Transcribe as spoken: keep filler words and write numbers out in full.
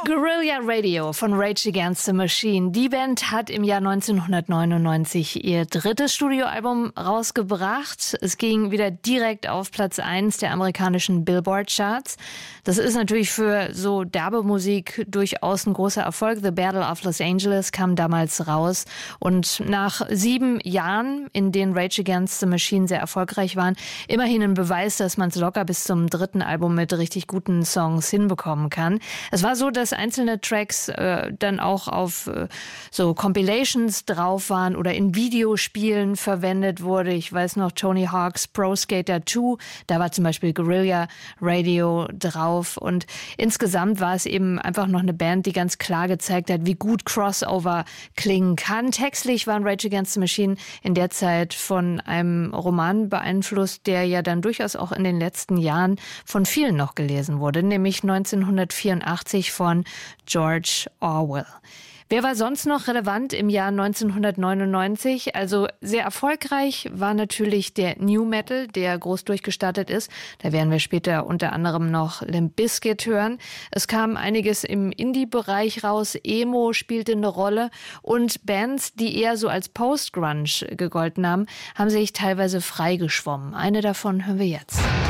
Guerrilla Radio von Rage Against the Machine. Die Band hat im Jahr neunzehnhundertneunundneunzig ihr drittes Studioalbum rausgebracht. Es ging wieder direkt auf Platz eins der amerikanischen Billboard-Charts. Das ist natürlich für so derbe Musik durchaus ein großer Erfolg. The Battle of Los Angeles kam damals raus. Und nach sieben Jahren, in denen Rage Against the Machine sehr erfolgreich waren, immerhin ein Beweis, dass man es locker bis zum dritten Album mit richtig guten Songs hinbekommen kann. Es war so, dass einzelne Tracks äh, dann auch auf äh, so Compilations drauf waren oder in Videospielen verwendet wurde. Ich weiß noch, Tony Hawk's Pro Skater zwei, da war zum Beispiel Guerrilla Radio drauf. Und insgesamt war es eben einfach noch eine Band, die ganz klar gezeigt hat, wie gut Crossover klingen kann. Textlich waren Rage Against the Machine in der Zeit von einem Roman beeinflusst, der ja dann durchaus auch in den letzten Jahren von vielen noch gelesen wurde, nämlich neunzehnhundertvierundachtzig von George Orwell. Wer war sonst noch relevant im Jahr neunzehnhundertneunundneunzig? Also sehr erfolgreich war natürlich der New Metal, der groß durchgestartet ist. Da werden wir später unter anderem noch Limp Bizkit hören. Es kam einiges im Indie-Bereich raus. Emo spielte eine Rolle. Und Bands, die eher so als Post-Grunge gegolten haben, haben sich teilweise freigeschwommen. Eine davon hören wir jetzt.